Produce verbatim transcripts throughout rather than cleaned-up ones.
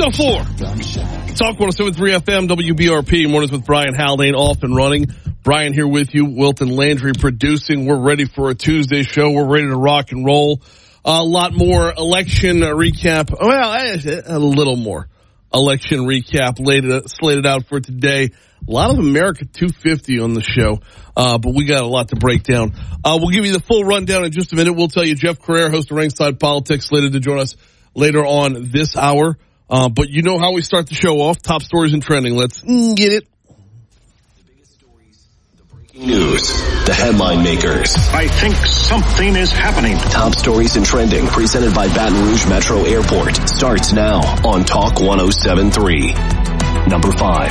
oh four. Talk one oh seven point three F M, W B R P. Mornings with Brian Haldane, off and running. Brian here with you. Wilton Landry producing. We're ready for a Tuesday show. We're ready to rock and roll. A lot more election recap. Well, a little more election recap later, slated out for today. A lot of America two fifty on the show, uh, but we got a lot to break down. Uh, we'll give you the full rundown in just a minute. We'll tell you Jeff Carrera, host of Ringside Politics, slated to join us later on this hour. Uh, but you know how we start the show off. Top stories and trending. Let's get it. The biggest stories, the breaking news, the headline makers. I think something is happening. Top stories and trending, presented by Baton Rouge Metro Airport, starts now on Talk one oh seven point three. Number five.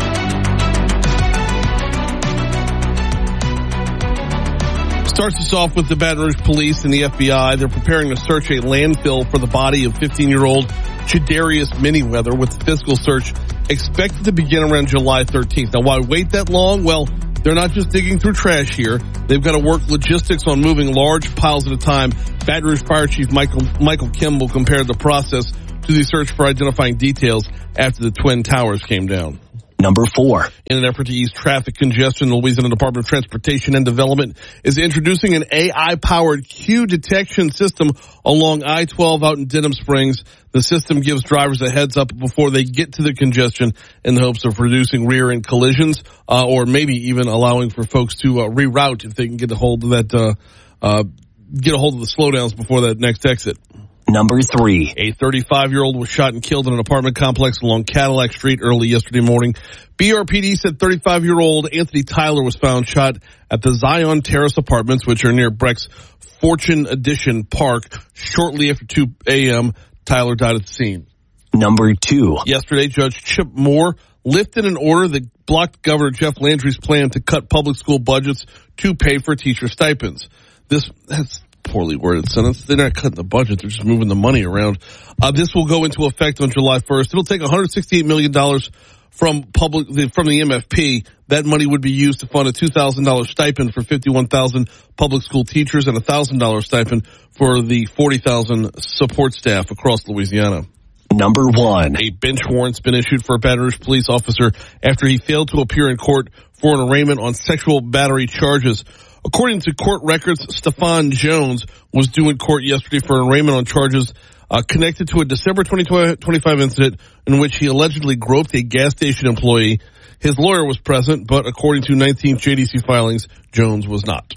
Starts us off with the Baton Rouge Police and the F B I. They're preparing to search a landfill for the body of fifteen-year-old Chidarius Manyweather, with the physical search expected to begin around July thirteenth. Now, why wait that long? Well, they're not just digging through trash here. They've got to work logistics on moving large piles at a time. Baton Rouge Fire Chief Michael Michael Kimball compared the process to the search for identifying details after the Twin Towers came down. Number four. In an effort to ease traffic congestion, the Louisiana Department of Transportation and Development is introducing an A I-powered queue detection system along I twelve out in Denham Springs. The system gives drivers a heads up before they get to the congestion in the hopes of reducing rear-end collisions, uh, or maybe even allowing for folks to uh, reroute if they can get a hold of that, uh, uh, get a hold of the slowdowns before that next exit. Number three. A thirty-five-year-old was shot and killed in an apartment complex along Cadillac Street early yesterday morning. B R P D said thirty-five-year-old Anthony Tyler was found shot at the Zion Terrace Apartments, which are near Breck's Fortune Edition Park. Shortly after two a.m., Tyler died at the scene. Number two. Yesterday, Judge Chip Moore lifted an order that blocked Governor Jeff Landry's plan to cut public school budgets to pay for teacher stipends. This that's poorly worded sentence. They're not cutting the budget. They're just moving the money around. Uh, this will go into effect on July first. It'll take one hundred sixty-eight million dollars from public, from the M F P. That money would be used to fund a two thousand dollars stipend for fifty-one thousand public school teachers and a one thousand dollars stipend for the forty thousand support staff across Louisiana. Number one. A bench warrant's been issued for a Baton Rouge police officer after he failed to appear in court for an arraignment on sexual battery charges. According to court records, Stephon Jones was due in court yesterday for an arraignment on charges uh, connected to a December twenty twenty-five incident in which he allegedly groped a gas station employee. His lawyer was present, but according to nineteen J D C filings, Jones was not.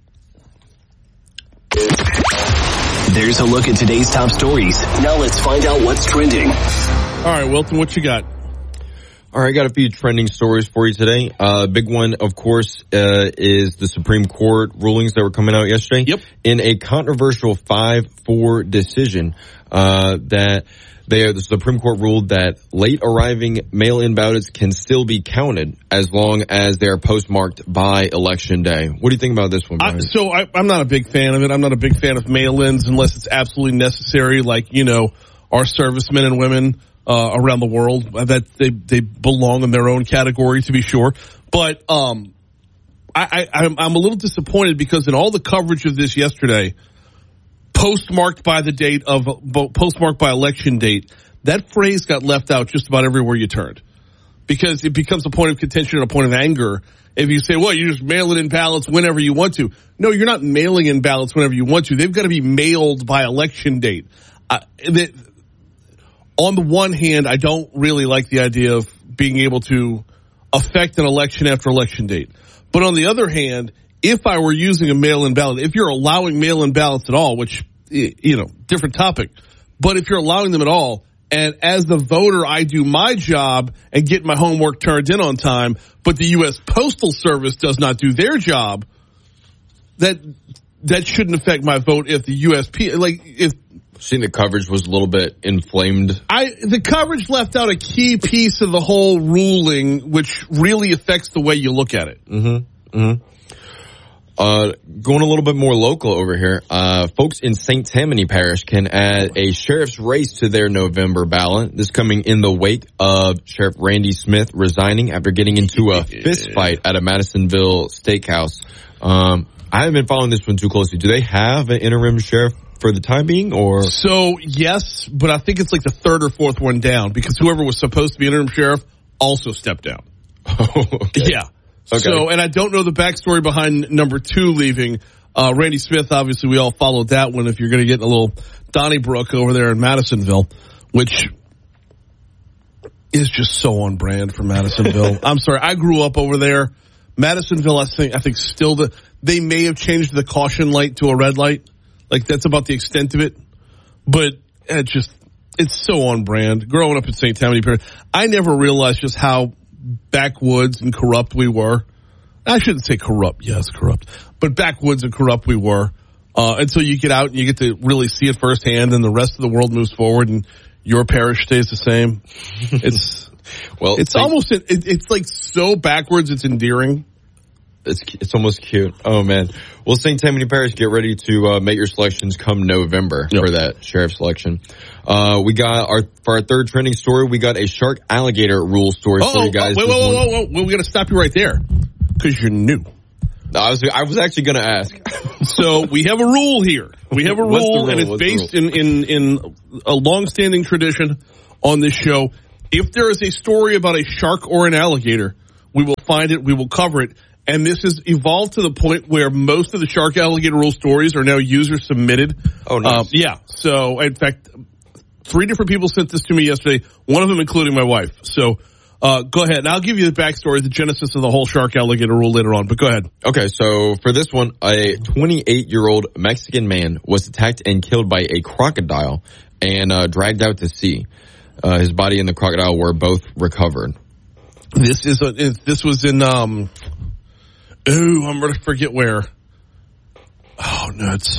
There's a look at today's top stories. Now let's find out what's trending. All right, Wilton, what you got? All right, I got a few trending stories for you today. Uh, big one, of course, uh, is the Supreme Court rulings that were coming out yesterday. Yep. In a controversial five four decision, uh, that they, the Supreme Court ruled that late arriving mail-in ballots can still be counted as long as they are postmarked by Election Day. What do you think about this one, Brian? I, so I, I'm not a big fan of it. I'm not a big fan of mail-ins unless it's absolutely necessary, like, you know, our servicemen and women Uh, around the world, that they, they belong in their own category, to be sure. But, um, I, I, I'm, I'm a little disappointed because in all the coverage of this yesterday, postmarked by the date of, postmarked by election date, that phrase got left out just about everywhere you turned. Because it becomes a point of contention and a point of anger. If you say, well, you just mail it in ballots whenever you want to. No, you're not mailing in ballots whenever you want to. They've got to be mailed by election date. Uh, that, On the one hand, I don't really like the idea of being able to affect an election after election date. But on the other hand, if I were using a mail-in ballot, if you're allowing mail-in ballots at all, which, you know, different topic, but if you're allowing them at all, and as the voter, I do my job and get my homework turned in on time, but the U S Postal Service does not do their job, that that shouldn't affect my vote if the U S P, like, if, Seeing the coverage was a little bit inflamed. I the coverage left out a key piece of the whole ruling, which really affects the way you look at it. Mm-hmm. Mm-hmm. Uh, going a little bit more local over here, uh, folks in Saint Tammany Parish can add a sheriff's race to their November ballot. This coming in the wake of Sheriff Randy Smith resigning after getting into a fist fight at a Madisonville steakhouse. Um, I haven't been following this one too closely. Do they have an interim sheriff for the time being, or? So, yes, but I think it's like the third or fourth one down because whoever was supposed to be interim sheriff also stepped down. Oh, okay. Yeah. Okay. So, and I don't know the backstory behind number two leaving. Uh, Randy Smith, obviously, we all followed that one if you're going to get in a little Donnybrook over there in Madisonville, which is just so on brand for Madisonville. I'm sorry. I grew up over there. Madisonville, I think, I think still the, they may have changed the caution light to a red light. Like, that's about the extent of it. But it just, it's so on brand. Growing up in Saint Tammany, I never realized just how backwoods and corrupt we were. I shouldn't say corrupt. Yes, corrupt. But backwoods and corrupt we were. Uh, until you get out and you get to really see it firsthand and the rest of the world moves forward and your parish stays the same. It's, well, it's think, almost, it, it's like so backwards it's endearing. It's it's almost cute. Oh, man. Well, Saint Tammany Parish, get ready to uh, make your selections come November yep. for that sheriff selection. Uh, we got our, for our third trending story, we got a shark alligator rule story oh, for you guys. Wait, wait, wait, wait, wait, wait. We got to stop you right there because you're new. I was I was actually going to ask. So we have a rule here. We have a rule, rule? and it's What's based in, in, in a long-standing tradition on this show. If there is a story about a shark or an alligator, we will find it, we will cover it. And this has evolved to the point where most of the shark alligator rule stories are now user submitted. Oh, nice. Um, yeah. So, in fact, three different people sent this to me yesterday, one of them including my wife. So, uh, go ahead. And I'll give you the backstory, the genesis of the whole shark alligator rule later on, but go ahead. Okay. So, for this one, a twenty-eight-year-old Mexican man was attacked and killed by a crocodile and uh, dragged out to sea. Uh, his body and the crocodile were both recovered. This is a, this was in, um, oh, I'm going to forget where. Oh, nuts.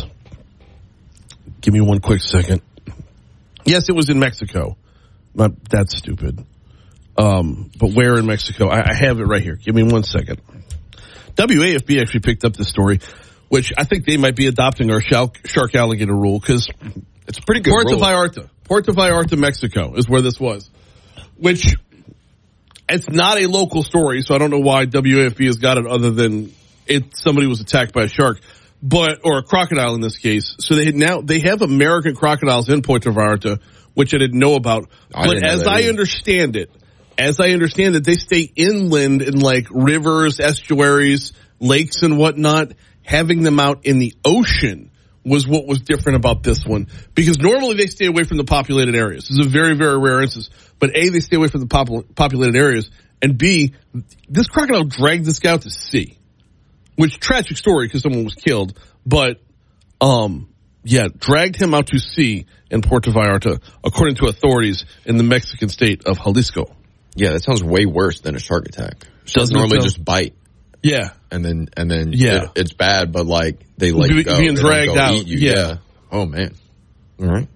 Give me one quick second. Yes, it was in Mexico. Not, that's stupid. Um, but where in Mexico? I, I have it right here. Give me one second. W A F B actually picked up this story, which I think they might be adopting our shark, shark alligator rule because it's a pretty good Puerto rule. Vallarta. Puerto Vallarta, Mexico is where this was, which it's not a local story, so I don't know why W A F B has got it other than it somebody was attacked by a shark, but or a crocodile in this case. So they had now they have American crocodiles in Puerto Vallarta, which I didn't know about. I but as I either. understand it, as I understand it, they stay inland in like rivers, estuaries, lakes, and whatnot. Having them out in the ocean was what was different about this one, because normally they stay away from the populated areas. This is a very, very rare instance. But A, they stay away from the popul- populated areas, and B, this crocodile dragged this guy out to sea, which tragic story because someone was killed. But, um, yeah, dragged him out to sea in Puerto Vallarta, according to authorities in the Mexican state of Jalisco. Yeah, that sounds way worse than a shark attack. Sharks normally just bite. Yeah. And then, and then yeah. it, it's bad, but like they let Be, you go. Being they dragged go out. Eat you. Yeah. yeah. Oh, man. All right.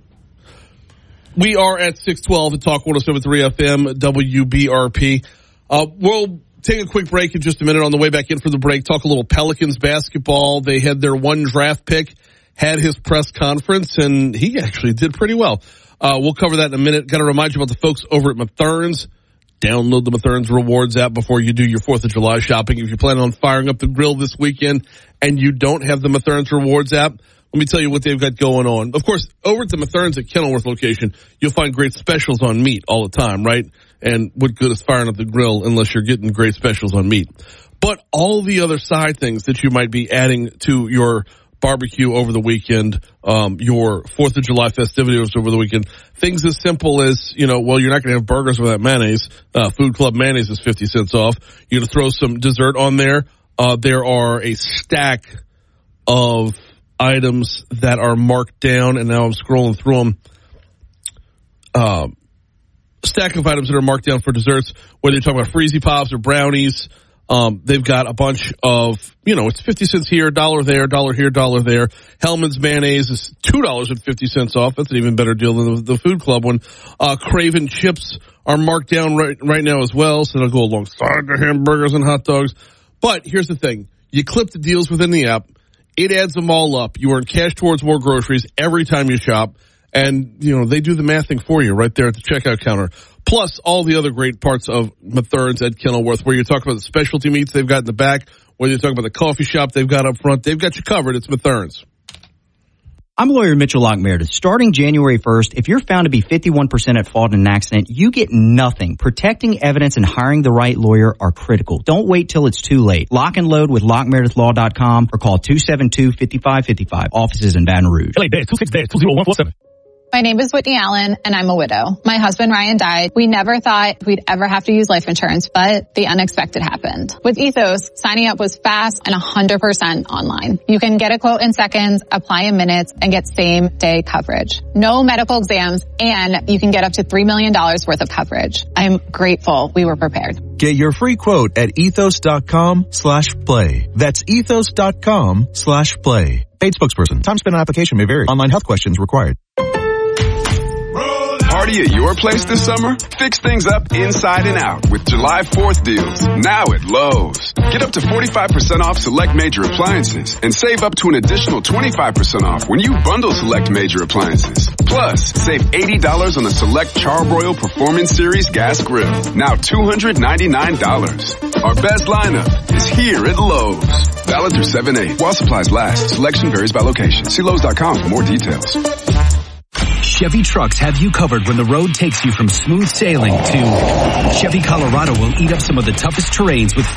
We are at six twelve at Talk one oh seven point three F M, W B R P. Uh, we'll take a quick break in just a minute. On the way back in for the break, talk a little Pelicans basketball. They had their one draft pick, had his press conference, and he actually did pretty well. Uh, we'll cover that in a minute. Got to remind you about the folks over at Mathern's. Download the Mathern's Rewards app before you do your fourth of July shopping. If you're planning on firing up the grill this weekend and you don't have the Mathern's Rewards app, let me tell you what they've got going on. Of course, over at the Mathern's at Kenilworth location, you'll find great specials on meat all the time, right? And what good is firing up the grill unless you're getting great specials on meat? But all the other side things that you might be adding to your barbecue over the weekend, um, your fourth of July festivities over the weekend, things as simple as, you know, well, you're not going to have burgers without mayonnaise. Uh, Food Club mayonnaise is fifty cents off. You're going to throw some dessert on there. Uh, there are a stack of items that are marked down, and now I'm scrolling through them. Um, stack of items that are marked down for desserts, whether you're talking about Freezy Pops or brownies. Um, they've got a bunch of, you know, it's fifty cents here, dollar there, dollar here, dollar there. Hellman's mayonnaise is two dollars and fifty cents off. That's an even better deal than the, the Food Club one. Uh, Craven chips are marked down right, right now as well, so they'll go alongside the hamburgers and hot dogs. But here's the thing. You clip the deals within the app. It adds them all up. You earn cash towards more groceries every time you shop. And, you know, they do the mathing for you right there at the checkout counter. Plus all the other great parts of Mathern's at Kenilworth, where you talk about the specialty meats they've got in the back, whether you talk about the coffee shop they've got up front. They've got you covered. It's Mathern's. I'm lawyer Mitchell Lockmeredith. Starting January first, if you're found to be fifty-one percent at fault in an accident, you get nothing. Protecting evidence and hiring the right lawyer are critical. Don't wait till it's too late. Lock and load with lock meredith law dot com or call two seven two, five five five five. Offices in Baton Rouge. L A dash two six dash two zero one four seven. My name is Whitney Allen, and I'm a widow. My husband, Ryan, died. We never thought we'd ever have to use life insurance, but the unexpected happened. With Ethos, signing up was fast and one hundred percent online. You can get a quote in seconds, apply in minutes, and get same-day coverage. No medical exams, and you can get up to three million dollars worth of coverage. I'm grateful we were prepared. Get your free quote at ethos.com slash play. That's ethos.com slash play. Paid spokesperson. Time spent on application may vary. Online health questions required. Party at your place this summer? Fix things up inside and out with July fourth deals. Now at Lowe's. Get up to forty-five percent off select major appliances and save up to an additional twenty-five percent off when you bundle select major appliances. Plus, save eighty dollars on the select Charbroil Performance Series gas grill. Now two hundred ninety-nine dollars. Our best lineup is here at Lowe's. Valid through seven eight. While supplies last. Selection varies by location. See Lowe's dot com for more details. Chevy trucks have you covered when the road takes you from smooth sailing to Chevy Colorado will eat up some of the toughest terrains with